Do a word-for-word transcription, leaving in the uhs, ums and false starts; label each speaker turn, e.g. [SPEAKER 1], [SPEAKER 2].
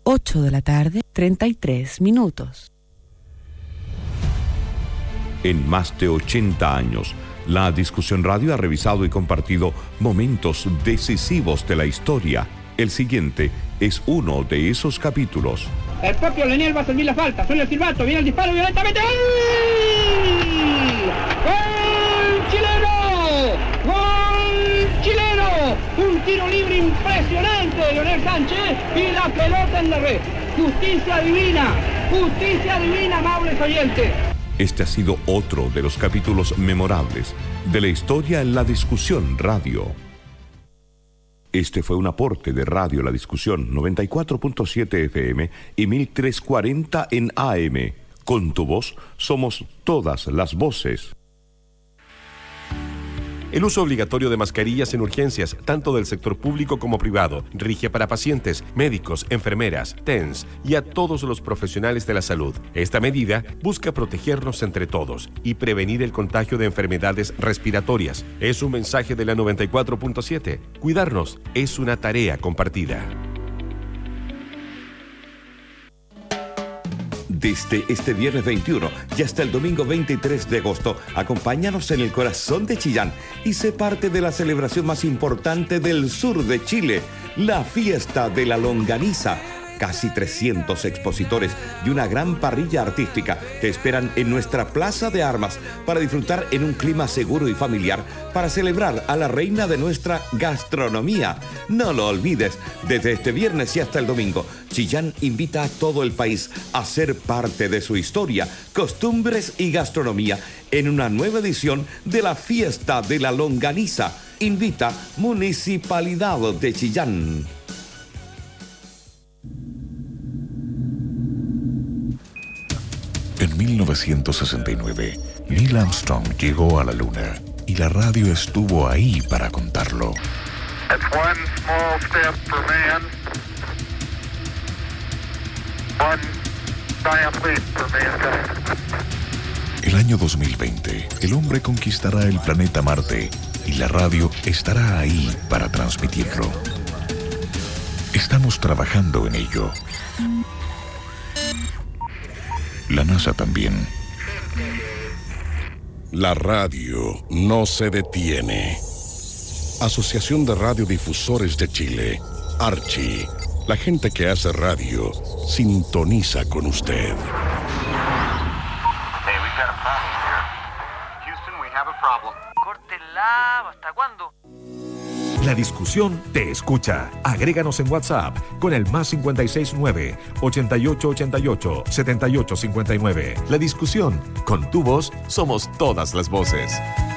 [SPEAKER 1] ocho de la tarde, treinta y tres minutos.
[SPEAKER 2] En más de ochenta años, la Discusión Radio ha revisado y compartido momentos decisivos de la historia. El siguiente es uno de esos capítulos.
[SPEAKER 3] El propio Leniel va a servir la falta. Suena el silbato, viene el disparo violentamente. ¡Gol! ¡Gol chileno! ¡Gol chileno! Un tiro libre impresionante de Leonel Sánchez y la pelota en la red. Justicia divina, justicia divina, amables oyentes.
[SPEAKER 2] Este ha sido otro de los capítulos memorables de la historia en la Discusión Radio. Este fue un aporte de Radio La Discusión noventa y cuatro punto siete F M y mil trescientos cuarenta en A M. Con tu voz somos todas las voces.
[SPEAKER 4] El uso obligatorio de mascarillas en urgencias, tanto del sector público como privado, rige para pacientes, médicos, enfermeras, T E N S y a todos los profesionales de la salud. Esta medida busca protegernos entre todos y prevenir el contagio de enfermedades respiratorias. Es un mensaje de la noventa y cuatro punto siete. Cuidarnos es una tarea compartida.
[SPEAKER 2] Desde este viernes veintiuno y hasta el domingo veintitrés de agosto, acompáñanos en el corazón de Chillán y sé parte de la celebración más importante del sur de Chile, la Fiesta de la Longaniza. Casi trescientos expositores y una gran parrilla artística te esperan en nuestra Plaza de Armas para disfrutar en un clima seguro y familiar para celebrar a la reina de nuestra gastronomía. No lo olvides, desde este viernes y hasta el domingo, Chillán invita a todo el país a ser parte de su historia, costumbres y gastronomía en una nueva edición de la Fiesta de la Longaniza. Invita Municipalidad de Chillán.
[SPEAKER 5] En mil novecientos sesenta y nueve, Neil Armstrong llegó a la Luna y la radio estuvo ahí para contarlo.
[SPEAKER 6] It's one small step for man, one giant leap for mankind.
[SPEAKER 5] El año dos mil veinte, el hombre conquistará el planeta Marte y la radio estará ahí para transmitirlo. Estamos trabajando en ello. La NASA también.
[SPEAKER 7] La radio no se detiene. Asociación de Radiodifusores de Chile, Archi. La gente que hace radio sintoniza con usted.
[SPEAKER 6] Hey, we've got a problem here. Houston, we have a problem.
[SPEAKER 8] Córtenla, ¿hasta cuándo?
[SPEAKER 9] La Discusión te escucha. Agréganos en WhatsApp con el más cincuenta y seis nueve, ochenta y ocho ochenta y ocho, setenta y ocho cincuenta y nueve. La Discusión, con tu voz somos todas las voces.